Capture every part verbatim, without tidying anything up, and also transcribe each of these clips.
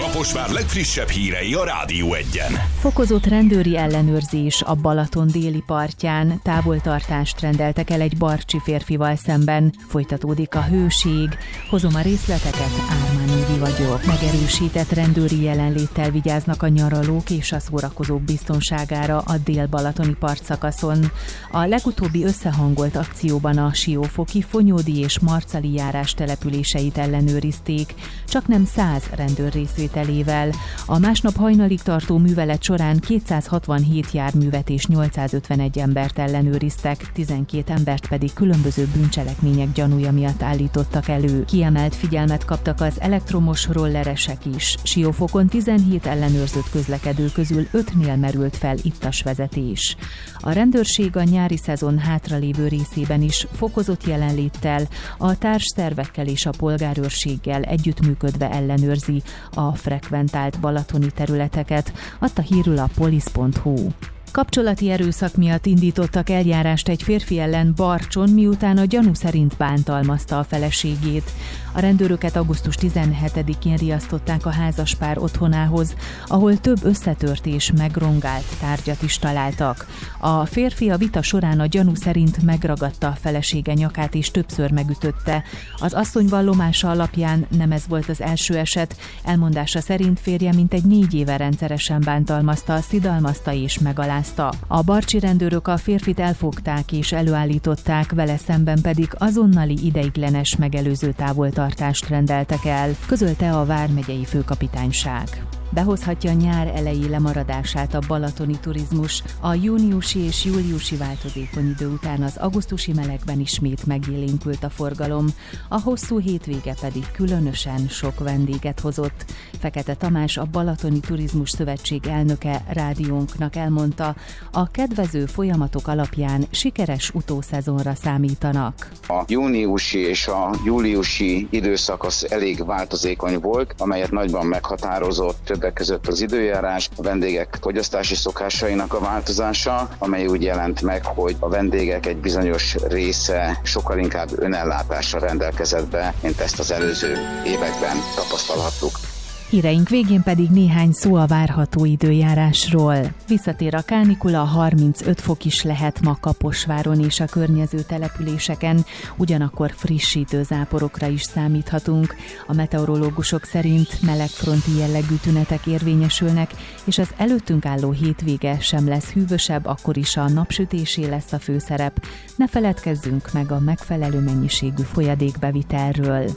Kaposvár legfrissebb hírei a Rádió Egyen. Fokozott rendőri ellenőrzés a Balaton déli partján. Távoltartást rendeltek el egy barcsi férfival szemben. Folytatódik a hőség. Hozom a részleteket, Ármán Évi vagyok. Megerősített rendőri jelenléttel vigyáznak a nyaralók és a szórakozók biztonságára a dél-balatoni partszakaszon. A legutóbbi összehangolt akcióban a Siófoki, Fonyódi és Marcali járás településeit ellenőrizték, csak nem száz rendőr részvételével. A másnap hajnalig tartó művelet során kétszázhatvanhét járművet és nyolcszázötvenegy embert ellenőriztek, tizenkét embert pedig különböző bűncselekmények gyanúja miatt állítottak elő. Kiemelt figyelmet kaptak az elektromos rolleresek is. Siófokon tizenhét ellenőrzött közlekedő közül ötnél merült fel ittas vezetés. A rendőrség a nyári szezon hátralévő részében is fokozott jelenléttel, a társszervekkel és a polgárőrséggel együttműködve ellenőrzi a frekventált balatoni területeket, adta hírül a polisz pont hu. Kapcsolati erőszak miatt indítottak eljárást egy férfi ellen Barcson, miután a gyanú szerint bántalmazta a feleségét. A rendőröket augusztus tizenhetedikén riasztották a házaspár otthonához, ahol több összetört és megrongált tárgyat is találtak. A férfi a vita során a gyanú szerint megragadta a felesége nyakát és többször megütötte. Az asszony vallomása alapján nem ez volt az első eset, elmondása szerint férje mintegy négy éve rendszeresen bántalmazta, szidalmazta és megalázta. A barcsi rendőrök a férfit elfogták és előállították, vele szemben pedig azonnali ideiglenes megelőző távoltartást rendeltek el, közölte a vármegyei főkapitányság. Behozhatja nyár elejé lemaradását a balatoni turizmus. A júniusi és júliusi változékony idő után az augusztusi melegben ismét megélénkült a forgalom, a hosszú hétvége pedig különösen sok vendéget hozott. Fekete Tamás, a Balatoni Turizmus Szövetség elnöke rádiónknak elmondta, a kedvező folyamatok alapján sikeres utószezonra számítanak. A júniusi és a júliusi időszak az elég változékony volt, amelyet nagyban meghatározott többek között az időjárás, a vendégek fogyasztási szokásainak a változása, amely úgy jelent meg, hogy a vendégek egy bizonyos része sokkal inkább önellátással rendelkezett be, mint ezt az előző években tapasztalhattuk. Híreink végén pedig néhány szó a várható időjárásról. Visszatér a kánikula, harmincöt fok is lehet ma Kaposváron és a környező településeken, ugyanakkor frissítő záporokra is számíthatunk. A meteorológusok szerint melegfronti jellegű tünetek érvényesülnek, és az előttünk álló hétvége sem lesz hűvösebb, akkor is a napsütésé lesz a főszerep. Ne feledkezzünk meg a megfelelő mennyiségű folyadékbevitelről.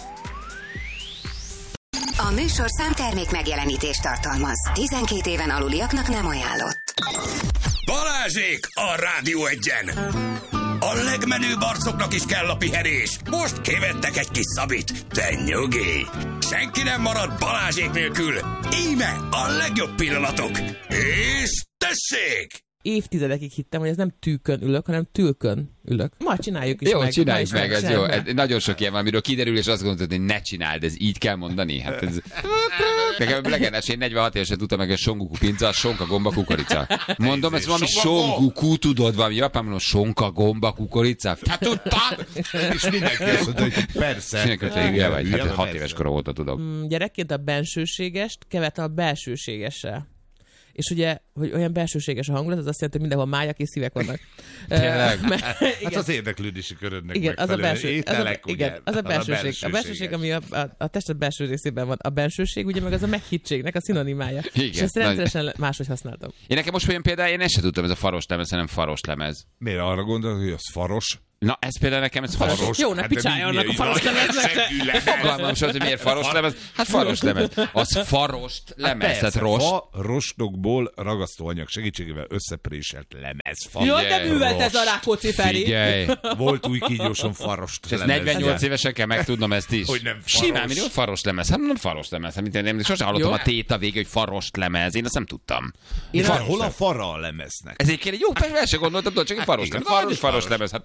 A műsorszám termék megjelenítést tartalmaz. tizenkét éven aluliaknak nem ajánlott. Balázsék a Rádió Egyen! A legmenőbb arcoknak is kell a pihenés. Most kivettek egy kis szabit. Te nyugi! Senki nem marad Balázsék nélkül. Íme a legjobb pillanatok. És tessék! Évtizedekig hittem, hogy ez nem tűkön ülök, hanem tülkön ülök. Ma csináljuk is jó, meg. Jó, csináljuk meg, ez jó. Meg. Nagyon sok ilyen van, amiről kiderül, és azt gondolod, hogy ne csináld, ez így kell mondani. Hát ez... Nekem legendás, én negyvenhat évesen tudtam meg, hogy songuku pinca, sonka gomba kukorica. Mondom, ez valami songuku, tudod, valami japán mondom, sonka gomba kukorica. Hát tudtam! És mindenki azt mondta, hogy persze. Mindenki, igen, vagy, hát hat éves korom óta tudok. Mm, gyerekként a bensőségest kevet a belsőségessel. És ugye, hogy olyan belsőséges a hangulat, az azt jelenti, hogy mindenhol májak és szívek vannak. Tényleg? Uh, hát az érdeklődési körödnek igen, az a belső, ételek, az a, igen, az a belsőség. A belsőség, ami a, a, a tested belső részében van. A bensőség, ugye meg az a meghittségnek a szinonimája. Igen, és ezt rendszeresen nagy... máshogy használtam. Én nekem most olyan például, én ezt sem tudtam, ez a faros lemez, hanem faros lemez. Miért arra gondolod, hogy az faros? Na, ez például nekem ez faros. faros. Jó, ne picsáljanak a faros lemeznek. Fogalmam sem, hogy miért faros lemez. Hát faros lemez. Az farost lemez, tehát rost. Farostokból ragasztóanyag segítségével összepréselt lemez. Jó, de művelt ez a Rákóczi Feri. Figyelj. Volt új kígyóson farost és lemez. negyvennyolc évesen kell megtudnom ezt is. Hogy nem faros. Simán, mindig faros lemez. Hát nem faros lemez. Hát, nem, sosem hallottam a téta vége, hogy farost lemez. Én azt nem tudtam. Far, hol a fara a lemeznek? Ez egy jó, persze, el sem gondoltam, csak egy faros lemez. Faros lemez. Hát sok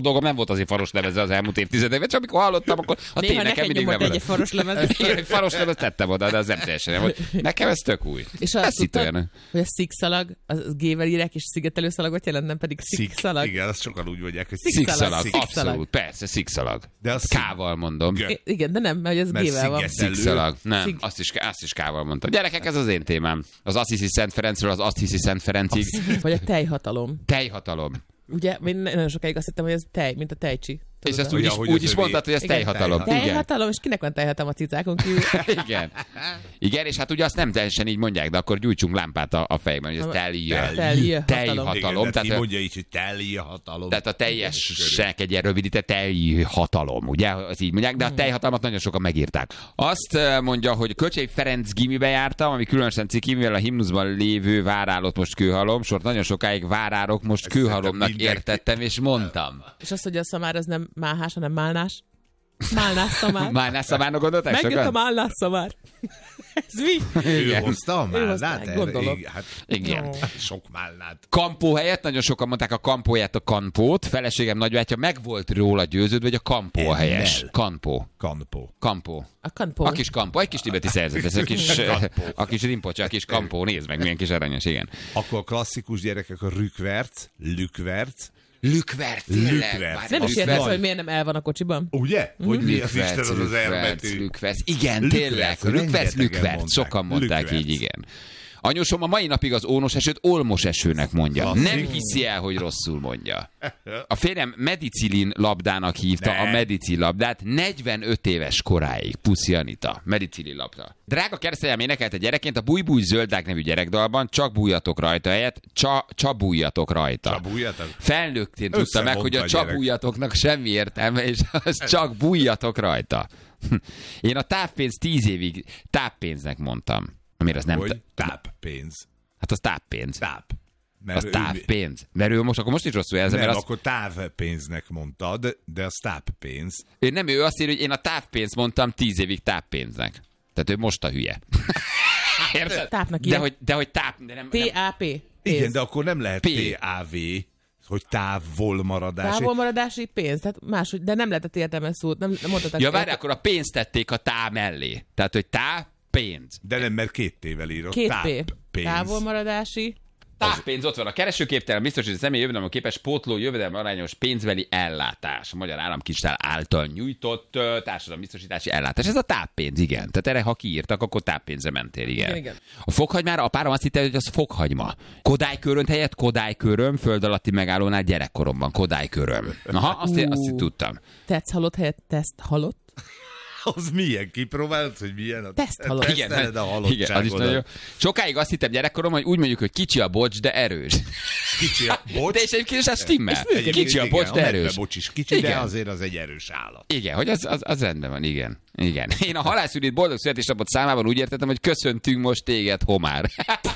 dolgom nem volt azért faros lemeze az elmúlt évtizedekben, csak amikor hallottam, akkor a tény nekem mindig nem egy faros lemez. Igen, egy faros lemez tettem oda, de az nem teljesen nem. Nekem ez tök új. És azt tudtad, hogy a szikszalag, az G-vel írják, és szigetelőszalagot jelent, nem pedig szikszalag. Igen, azt sokan úgy mondják, hogy szikszalag. Abszolút, persze, szikszalag. De az K-val mondom. Igen, de nem, mert ez G-vel van. Szikszalag. Nem, azt is, azt is K-val mondtam. Gyerekek, ez az én témám. Az azt hiszi Szent Ferencről, az azt hiszi Szent Ferencig. Vagy a tejhatalom. Tejhatalom. Ugye, én nagyon sokáig azt hittem, hogy ez tej, mint a tejcsi. És ezt úgy is, úgy is mondtad, hogy ez tejhatalom. Tejhatalom, és kinek van tejhatalom a cicákon kívül? Igen. Igen, és hát ugye azt nem teljesen így mondják, de akkor gyújtsunk lámpát a, a fejben, hogy ez tejhatalom. Tejhatalom. Tehát ki mondja így, hogy tejhatalom. Tehát a teljesnek egy ilyen rövidített tejhatalom, ugye? Az így mondják, de a tejhatalmat nagyon sokan megírták. Azt mondja, hogy Kölcsei Ferenc gimibe jártam, ami különösen ciki, mivel a himnuszban lévő várálott most kőhalom, sort nagyon sokáig várárok, most kőhalomnak értettem, és mondtam. És azt, hogy a szamár az nem máhás, hanem málnás. Málnás szamár. Málnás szamárnak gondolták sokan? Megjött a málnás szamár. Ez mi? Ő hozta a málnát? Gondolom. Hát, igen. Oh. Sok málnát. Kampó helyett nagyon sokan mondták a kampóját, a kanpót. Feleségem nagybátyja meg volt róla győződve, hogy a kampó a helyes. Kampó. Kampó. Kampó. A kampó. A kis kampó. Egy kis tibeti szerzet. Ez a kis, a kis rimpocsa, a kis kampó. Nézd meg, milyen kis aranyos, igen. Akkor a klasszikus gyerekek a rükverc, lükverc. Lükverc, tényleg. Nem is értesz, hogy miért nem el van a kocsiban. Ugye? Hogy mi az Isten az az elbetű. Lükverc, igen, tényleg. Lükverc, lükverc. Sokan mondták így, igen. Anyósom a mai napig az ónos esőt olmos esőnek mondja. Klasszik. Nem hiszi el, hogy rosszul mondja. A férjem medicilin labdának hívta ne. a medicil labdát negyvenöt éves koráig. Puszi Anita. Medicilin labda. Drága keresztanyám énekelte gyerekként a Búj-búj zöldák nevű gyerekdalban, csak bújjatok rajta helyett, csa, csabújjatok rajta. Csabújjatok? Felnőttén tudta meg, hogy a csabújjatoknak semmi értelme, és az csak bújjatok rajta. Én a távpénz tíz évig távpénznek mondtam. Amire az nem hogy táppénz. Hát az táppénz. Táp. Az távpénz. Mert ő most, akkor most is rosszul jelzem. Nem, mert az... akkor távpénznek mondtad, de az táppénz. Ő nem, ő azt írja, hogy én a távpénzt mondtam tíz évig táppénznek. Tehát ő most a hülye. Érted? Tápnak de hogy, de hogy táp... De nem, T A P. Igen, de akkor nem lehet T A V, hogy távolmaradási. Távolmaradási pénz, tehát máshogy, de nem lehetett értelmes szót. Nem, nem mondhatták. Ja, várj, akkor a pénzt tették a tá mellé. Tehát, hogy tá pénz. De nem, mert két tével írok. Két Táp, P. Pénz. Távolmaradási. Táppénz, ott van a keresőképtelen, biztos, hogy a személy jövedelem képes pótló jövedelem arányos pénzbeli ellátás. A Magyar Államkincstár által nyújtott társadalombiztosítási ellátás. Ez a táppénz, igen. Tehát erre, ha kiírtak, akkor táppénzre mentél, igen. igen, igen. A fokhagymára a párom azt hitte, hogy az fokhagyma. Kodálykörönt helyett Kodályköröm, föld alatti megállónál gyerekkoromban. Kodályköröm. Aha, azt, én, azt tudtam. Tetsz halott helyett teszt halott. Az milyen? Kipróbálod, hogy milyen? A teszt halott. Igen, a igen, az is nagyon. Sokáig azt hittem gyerekkorom, hogy úgy mondjuk, hogy kicsi a bocs, de erős. Kicsi a bocs? De és egyébként is az stimmel. Kicsi a bocs, de erős. A bocs is kicsi, igen. De azért az egy erős állat. Igen, hogy az, az, az rendben van, igen. Igen. Én a halászűrét boldog születésnapot számában úgy értettem, hogy köszöntünk most téged, Homár.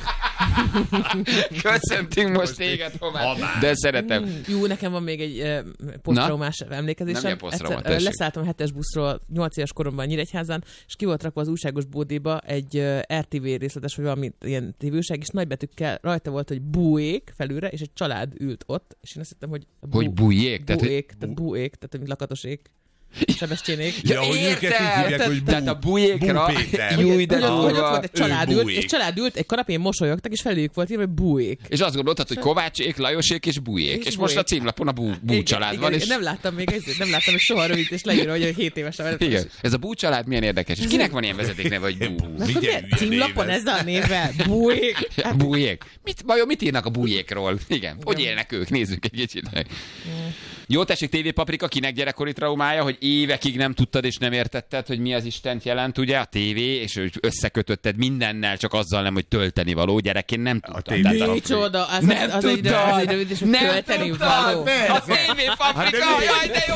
Köszöntünk most téged, Homár. Homár. De szeretem. Mm, jó, nekem van még egy uh, posztraumás emlékezésem. Egyszer uh, leszálltam a hetes buszról nyolc éves koromban Nyíregyházán, és ki volt rakva az újságos bódéba egy uh, er té vé részletes, vagy valami ilyen tévőság, és nagybetűkkel rajta volt, hogy búék felülre, és egy család ült ott, és én azt hittem, hogy bú, hogy bújék? Búék, tehát búék, tehát mint lakatosék. Sebestyénék. Ja, hogy őket így hívják, hogy bú, tehát a bújékra. Bú de hogy ott volt egy család ült, és család ült, egy kanapén mosolyogtak, és felőjük volt írva, hogy búék. És azt gondoltad, hogy Kovácsék, Lajosék és bújék. És, és most a címlapon a bú, bú család igen, van. Igen, és... nem láttam még ezt, nem láttam, hogy soha rövid, és leírva, hogy hét évesen van. Igen. Ez a bú család milyen érdekes. És kinek van ilyen vezetékneve, hogy bú? Címlapon ezzel a névvel. Bújék. Bújék. Mit, vajon mit írnak a bújékról? Igen. Hogy élnek ők? Nézzük egy kicsit. Jó, tessék, té vé Paprika, kinek gyerekkori traumája, hogy évekig nem tudtad és nem értetted, hogy mi az Istent jelent, ugye, a tévé, és összekötötted mindennel, csak azzal nem, hogy tölteni való, gyerekként nem tudtad. Micsoda, az, nem az, egy, az egy rövid, és hogy tölteni való. A té vé Paprika, jaj, de jó!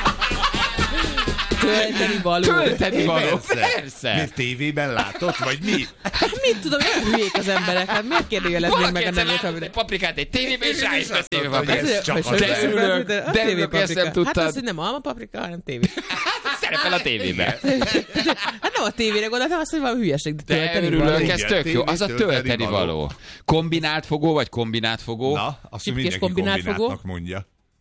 Tölteni való. Tölteni való, persze. Miért tévében látott, vagy mi? Hát mit tudom, olyan hülyék az emberek, hát miért kérdőjeleznék meg a nevét? Valaki paprikát egy tévében, és rá is a té vé Paprika. De örülök, de örülök, ezt nem tudtad. Hát az, hogy nem alma paprika, hanem tévé. Szerepel a tévében. Hát nem a tévére gondoltam, azt, hogy valami hülyeség, de tölteni való. Örülök, ez tök jó. Az a tölteni való. Kombinált fogó, vagy kombinált fogó? Na, azt mindenki kombinátnak mondja.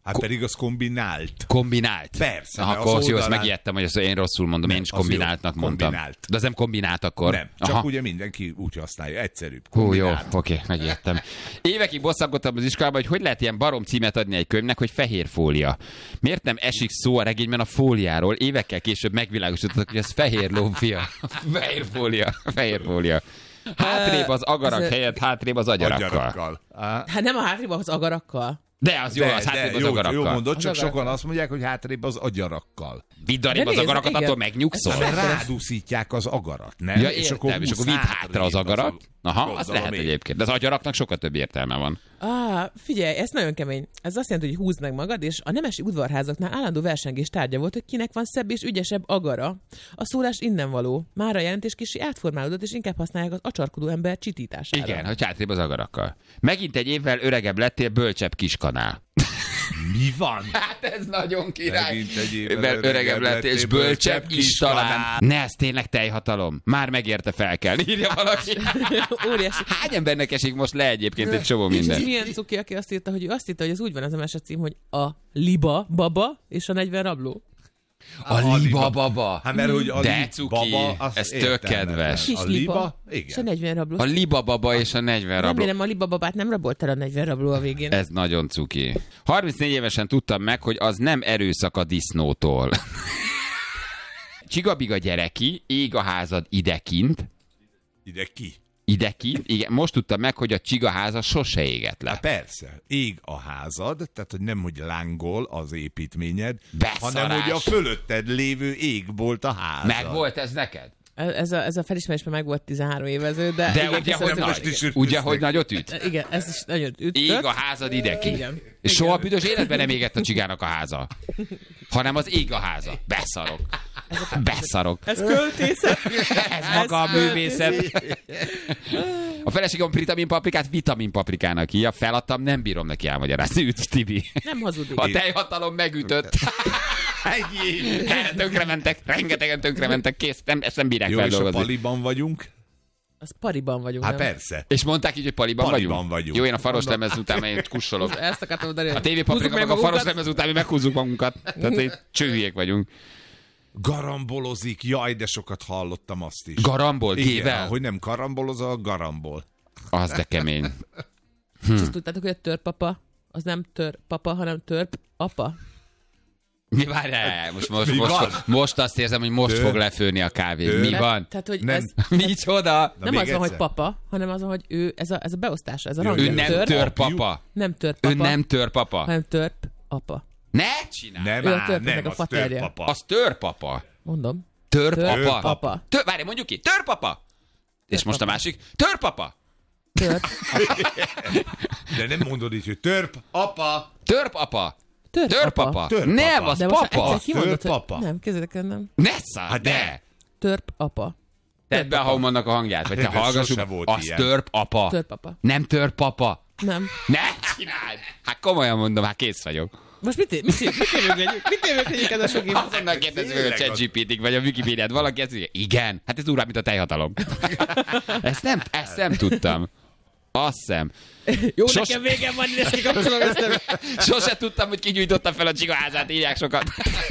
Hát pedig az kombinált. Kombinált. Persze. Aha, akkor az jó, azt megijedtem, hogy ezt én rosszul mondom, nem, én is kombináltnak mondtam. Kombinált. De az nem kombinált akkor? Nem, csak Aha. ugye mindenki úgy használja, egyszerűbb. Hú, jó, oké, megijedtem. Évekig bosszankodtam az iskolában, hogy hogy lehet ilyen barom címet adni egy könyvnek, hogy fehér fólia. Miért nem esik szó a regényben a fóliáról? Évekkel később megvilágosítottak, hogy ez fehér lófia. Fehér fólia, fehér fólia. Hátrébb az agarak Ez- helyett, hátrébb az agyarakkal. Agyarakkal. Á, Hát nem a hátrébb, az agarakkal. De az jó, de, az de, hátrébb az jó, agarakkal. jó mondod, csak Az sokan agarakkal. azt mondják, hogy hátrébb az agyarakkal. Vidd arrébb De az nézd, agarakat, igen. attól megnyugszol. Ez Mert rádúszítják az agarat, nem? Ja, és akkor, és akkor vidd hátra az agarat. Aha, az Gondolom lehet én. egyébként. De az agyaraknak sokkal több értelme van. Ah, figyelj, ez nagyon kemény. Ez azt jelenti, hogy húzd meg magad, és a nemesi udvarházaknál állandó versengés tárgya volt, hogy kinek van szebb és ügyesebb agara. A szólás innen való. Már a jelentés kicsi átformálódott, és inkább használják az acsarkodó ember csitítására. Igen, hogy hátrébb az agarakkal. Megint egy évvel öregebb lettél, bölcsebb kiskanál. Mi van? Hát ez nagyon király. Megint egy évvel Mivel öregebb öregebb lettél, és lettél, bölcsebb bölcsebb is talán. kiskanál. Ne, ez tényleg teljhatalom. Már megérte felkelni, írja valaki. Óriási. Hány embernek esik most le egyébként egy csomó És ez minden? milyen cuki, aki azt írta, hogy ő azt írta, hogy ez úgy van az a mesecím, hogy a liba baba és a negyven rabló. A liba baba. Hát mert hogy a De li- cuki, baba, az ez tök értelmetlen. kedves. Kis A liba, liba, és a igen. negyven rabló. A liba baba és a negyven rabló. Remélem a liba babát nem rabolt el a negyven rabló a végén. Ez nagyon cuki. harmincnégy évesen tudtam meg, hogy az nem erőszak a disznótól. Csigabiga gyereki, ég a házad idekint, Ide ki? idekint, igen, most tudtam meg, hogy a csigaháza sose égett le. Hát persze, ég a házad, tehát hogy nem, hogy lángol az építményed, Beszarás. hanem, hogy a fölötted lévő égbolt a házad. Meg volt ez neked? Ez a, ez a felismerés már meg volt tizenhárom évező, de... De igen, ugye, viszont hogy ez nagy, most- is ütöztek. ugye, hogy nagyot üt? Igen, ez is nagyon ütött. Ég a házad idekint. Igen. És soha büdös életben nem égett a csigának a háza. Hanem az ég a háza. Beszarok. Beszarok. Ez költészet. Ez maga a művészet. A feleségem vitamin paprikát vitamin paprikának hívja. Feladtam, nem bírom neki elmagyarázni. Üt, Tibi. Nem hazudik. A teljhatalom megütött. Ennyi. Tönkrementek, rengetegen tönkrementek, kész, nem, ezt nem bírják Jó, és a feldolgozni. paliban vagyunk? Az pariban vagyunk. Hát nem? persze. És mondták így, hogy paliban, Paliban vagyunk? vagyunk. Jó, én a faros lemez után én kussolok. Ezt akartam mondani. A tévépaprika meg a faros lemez után mi meghúzzuk magunkat. Tehát így csőhülyék vagyunk. Garambolozik, jaj, de sokat hallottam azt is. Garambol, Igen, gével? hogy nem karambolozol, garambol. Az de kemény. És azt tudtátok, hogy a törpapa, az nem törpapa, hanem törp apa. Mi várjál? Most, most, Mi most, van? most azt érzem, hogy most Tör. fog lefőni a kávé. Tör. Mi Tehát- van? Tehát, hogy Nem. ez Micsoda? Na, nem még az van, hogy egyszer. papa, hanem az van, hogy ő, ez a, ez a beosztása, ez a Ő rangja. Ő nem Törp, törpapa. nem törp Ő papa, nem törpapa. hanem törp apa. Ne csinálj! Nem, Ő a ám, törpnek nem, a az faterja. törpapa. Az törpapa. Mondom. Törpapa. Törpapa. Tör, várj, mondjuk ki. Törpapa. És most a másik. Törpapa. Törp. De nem mondod így, hogy törp, apa. Törpapa. Törp, Törpapa. apa. Törpapa. Nem, az De most papa. egyszer kimondod, hogy... Törpapa. Nem, kezdődök el, nem. Ne száll, Hát de. de. Törp apa. Tedd be a Haumannak a hangját, vagy te De hallgassuk. sose volt Az ilyen. törp apa. Törp apa. Nem törp papa. Nem. Ne csináld! Hát komolyan mondom, hát kész vagyok. Most mit, mit, mit érőgedjük? Mit érőgedjük ez a sok év? Azonnal kérdezzük, hogy a Tényleg ChatGPT-ig vagy a Wikipédiát valaki ezt mondja, igen, hát ez durvább, mint a teljhatalom. Ezt nem, ezt nem tudtam. Azt hiszem. Jó, Sos- nekem végem van, ezt kikapcsolom ezt nem. Sose tudtam, hogy ki gyújtotta fel a csigaházát, írják sokat.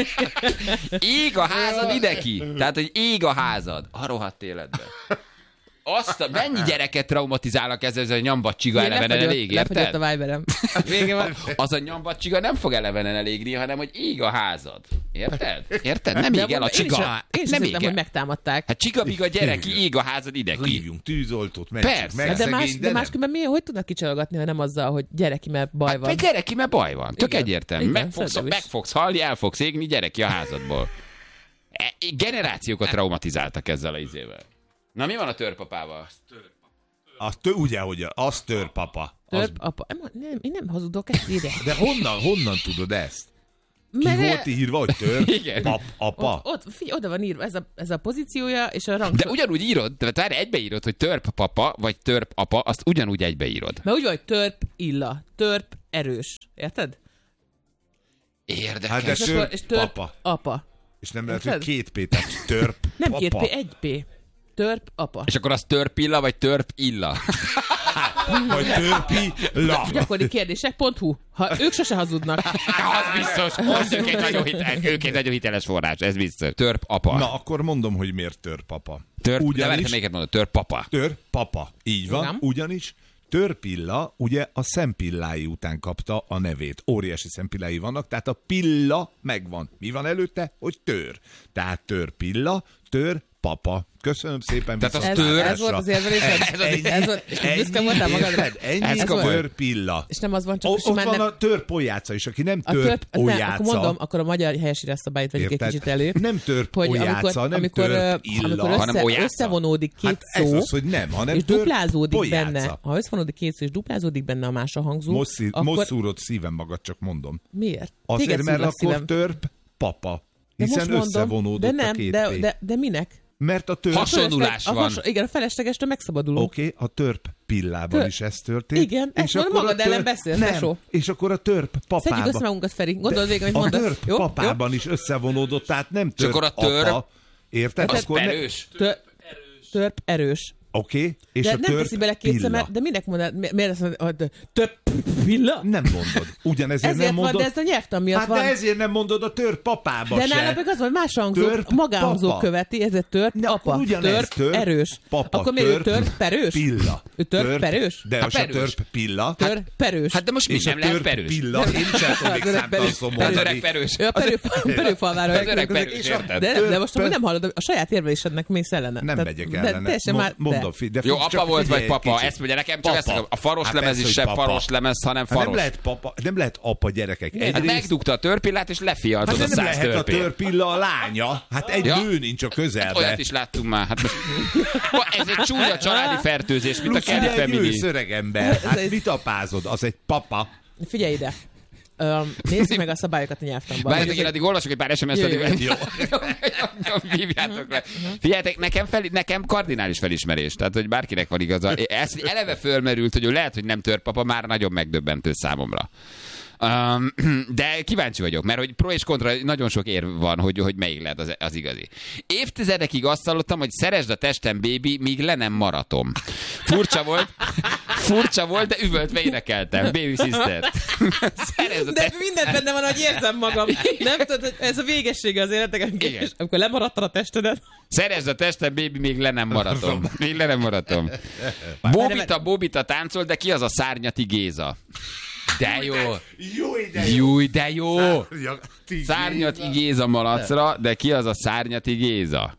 Ég a házad ide ki. Tehát, hogy ég a házad. A rohadt életben. Azt a, mennyi gyereket traumatizálnak ezzel, ez a nyambat csiga elevenen elég, Lefagyott érted? a Viberem. Vége van. Az a nyambat csiga nem fog elevenen elégni, hanem hogy ég a házad. Érted? Érted? Nem De ég el a mondom, én is- csiga. Én is Nem ég szerintem, hogy el. megtámadták. Hát csigabiga gyereki, ég a házad ide ki. Hívjunk tűzoltót, mentsük Persze. meg, De, más, szegény, de nem. máskülönben miért, hogy tudnak kicsalogatni, ha nem azzal, hogy gyereki, mert baj van. Vagy gyereki, mert baj van. Tök Igen. egyértelmű. Igen, Meg fogsz, szerintem meg is. fogsz halni, el fogsz égni, gyereki a házadból. E, generációkat traumatizáltak ezzel a izével. Na mi van a törpapával? Az tő, ugye, hogy az törpapa. Az, Törp apa. Nem, nem, én nem hazudok, ezt írják. de honnan, honnan tudod ezt? Ki Mert- volt írva, hogy törp? Igen. Pap, apa? Ott, ott, figyelj, oda van írva, ez a, ez a pozíciója, és a rang. De ugyanúgy írod, tehát várj, egybeírod, hogy törp papa, vagy törp apa, azt ugyanúgy egybeírod. Mert úgy van, hogy törp illa, törp erős. Érted? Érdekes. Hát de És, akkor, törp, és törp papa. apa. És nem lehet, hogy Érted? két P, tehát törp, Nem papa. két P, egy P. Törp apa. És akkor az törp illa, vagy törp illa? Vagy törpilla. Gyakori kérdések pont hu. Ha ők sose hazudnak. Az biztos. Az ők egy nagyon, hitel, ők egy nagyon hiteles forrás, ez biztos. Törp apa. Na, akkor mondom, hogy miért törpapa. Törp, ugyanis, de melyiket mondod? Törp papa. Törpapa. Így van, Igen. ugyanis törpilla ugye a szempillái után kapta a nevét. Óriási szempillái vannak, tehát a pilla megvan. Mi van előtte? Hogy tör. Tehát törpilla, tör papa. Köszönöm szépen. Tehát az Ez, tör. ez volt az érvelésed? Ez, ennyi, Ez volt, és ennyi, büszke voltál magadra? érted? Ennyi Ez a komoly. törpilla. És nem az van, csak O, hogy ott simán van nem... a törpolyáca is, aki nem A törp, nem, törpolyáca. akkor mondom, akkor a magyar helyesírás szabályt vegyük egy Érted? kicsit elő. Nem tört hogy olyáca, amikor, nem amikor, tört ö, illa. amikor hanem össze, olyáca. összevonódik két Hát ez szó, az, hogy nem, hanem és tört duplázódik polyáca. benne, ha összevonódik két szó, és duplázódik benne a más a hangzó, Most, szí- akkor most szúrod szívem magad, csak mondom. miért? Azért, Téged mert szúrlak akkor szívem. törp papa. De Hiszen most mondom, összevonódott de nem, a két de, P. de, de minek? Mert a törp... Hasonló. Hasonlulás A van. has- igen, a feleslegestől megszabadulunk. Oké, okay, a törp pillával Tör- is ez történt. Igen, ezt mondom, akkor magad a ellen beszélsz, nem, tesó. és akkor a törp Szedjük össze papába. magunkat, Feri. Gondold végig, amit A mondasz. törp Jó? papában is összevonódott, tehát nem És törp akkor a törp- apa. Érted? Az Akkor ne- perős. Jó? Tör, törp erős. Oké, okay, és De a nem törp teszi bele kétszer, pilla. mert, de minek mondod? Mi- Miért azt mondod, hogy több pilla? Nem mondod. Ugyanezért Ezért nem van, mondod. de ez a nyelvtan miatt Hát van. de ezért nem mondod a törp papába De se. nálam meg az van, hogy más hangzó, Törp magánhangzó papa. követi, ezért törp Ne, akkor apa, ugyanez, törp, törp erős. papa, Akkor miért ő törp törp perős? Pilla. Ő törp perős? De Hát az a perős. törp pilla. Törp perős. Hát de most mi És nem a lehet törp perős? pilla, én sem tudnék Az öreg számtalan perős. szó Az mondani. öreg perős. Ő a perő, perőfalvára Az öreg perős, és a- érted? de, de most Törp- amúgy nem hallod, a saját érvelésednek mész ellene. Nem Tehát- megyek de ellene. teljesen Mo- már, Mondom, de. fi- de Jó, fi- apa csak volt figyelj vagy egy papa? kicsit. Ezt mondja nekem, csak ezt Papa. akarom. A faros Hát lemez persze, is hogy sem papa. faros lemez, hanem Hát nem faros. lehet papa, nem lehet apa gyerekek. Miért? Hát Egyrészt- megdugta a törpillát, és lefialtod Hát a de nem száz lehet a törpét. törpilla a lánya. Hát egy Ja. nő nincs a közelbe. Olyat is láttunk már. Hát most... Ez egy csúnya családi fertőzés, mint a Plusz ugye Kelly egy Family. ősz öreg ember. Hát Ez- mit apázod? Az egy papa. Figyelj ide. Um, nézzük meg a szabályokat a nyelvtanban. Várjátok, én addig olvasok egy pár es em es-t, Jó, jó, addig jó. hívjátok le. Figyeljetek, nekem, fel, nekem kardinális felismerés, tehát hogy bárkinek van igaza. Ez eleve fölmerült, hogy ő lehet, hogy nem törpapa, már nagyon megdöbbentő számomra. Um, de kíváncsi vagyok, mert hogy pro és kontra nagyon sok érv van, hogy, hogy melyik lehet az, az igazi. Évtizedekig azt hallottam, hogy szeresd a testem, baby, míg le nem maratom. Furcsa volt, furcsa volt, de üvöltve énekeltem. Baby sister. Szeresd a De testem. mindent benne van, hogy érzem magam. Nem tudod, hogy ez a végessége az életek, Igen. amikor lemaradtad a testedet. Szeresd a testem, baby, még le nem maratom. Még le nem maratom. Bóbita, Bóbita táncol, de ki az a Szárnyati Géza? De jó. Jó ide Júj, de jó. Szárnyati Szárnyati Géza malacra, de ki az a Szárnyati Géza?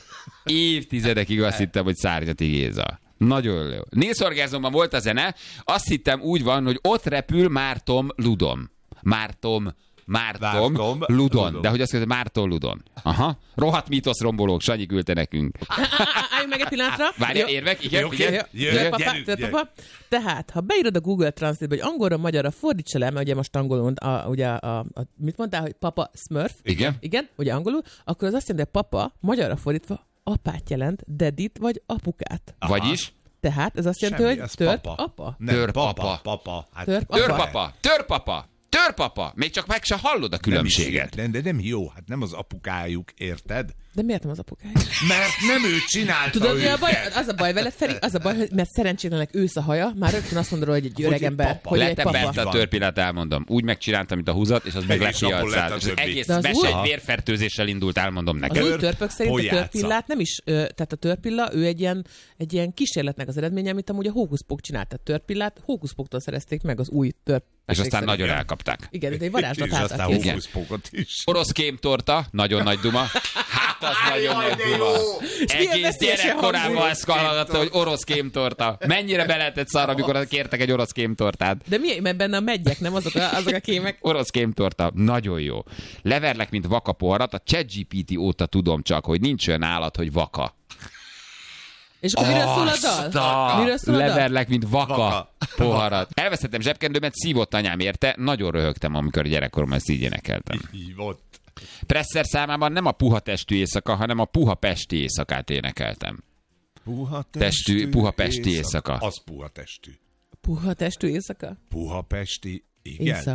Évtizedekig azt hittem, hogy Szárnyati Géza. Nagyon jó. Nélszorgázomban volt a zene, azt hittem úgy van, hogy ott repül Mártom Ludon. Mártom, Mártom, Mártom, Ludon. Ludon. De hogy azt mondja, Márton Ludon. Aha. Rohadt mítoszrombolók, Sanyi küldte nekünk. Álljunk meg egy pillanatra. Várjál, Jó. érvek? Igen, Jó, igen. jó, igen. jó. Papa, gyerünk, papa. gyerünk. Tehát, ha beírod a Google Translate-be, hogy angolra, magyarra fordítsa le, mert ugye most angolul, a, ugye a, a, mit mondtál, hogy papa Smurf? Igen. Igen, ugye angolul, akkor az azt jelenti, hogy papa, magyarra fordítva, apát jelent, dedit vagy apukát. Vagyis? Tehát ez azt jelenti, Semmi, hogy ez tört papa. apa. Nem, Törpapa. papa. Papa. Hát Törp- apa. Törpapa, törpapa, törpapa. Még csak meg se hallod a nem is különbséget. ilyen, de nem jó, hát nem az apukájuk, érted? De miért nem az apukája? Mert nem ő csinálta Tudod, mi a őket. baj? Az a baj vele, Feri, az a baj, hogy mert szerencsétlenek ősz a haja, már rögtön azt mondod, hogy egy Hogy öreg egy ember, papa. hogy egy Lettem bent papa. a törpillát, elmondom. Úgy megcsináltam, mint a húzat, és az meg És abból lefialt lett a száll. És az többi. egész De az mese új- egy vérfertőzéssel indult, elmondom Az neked. új Törp- törpök szerint a pojáca. törpillát nem is, ö, tehát a törpilla, ő egy ilyen, egy ilyen kísérletnek az eredménye, amit amúgy a hókuszpok csinált. Tehát törpillát hókuszpoktól szerezték meg az új törp. És aztán nagyon elkapták. Igen, de egy varázslat És által aztán készült. hókuszpókot is. Orosz kémtorta, nagyon nagy duma. Hát az nagyon nagy duma. milyen Egész veszélyesen gyerekkorában hangzik. ezt hallgatta, hogy orosz kémtorta. Mennyire be lehetett szarra, amikor kértek egy orosz kémtortát. De mi, mert benne a megyek, nem azok a, azok a kémek? Orosz kémtorta, nagyon jó. Leverlek, mint vaka poharat, a ChatGPT óta tudom csak, hogy nincs olyan állat, hogy vaka. És akkor miről szól a dal? Miről szól a dal? Leverlek, mint vaka, Vaka. poharat. Elvesztettem zsebkendőmet, szívott anyám érte, nagyon röhögtem, amikor gyerekkoromban ezt így énekeltem. Hívott. Presser számában nem a puha testű éjszaka, hanem a puha pesti éjszakát énekeltem. Puha Testű- puha pesti éjszaka. Az puha testű. Puha testű éjszaka? Puha pesti, igen. Éjszaka.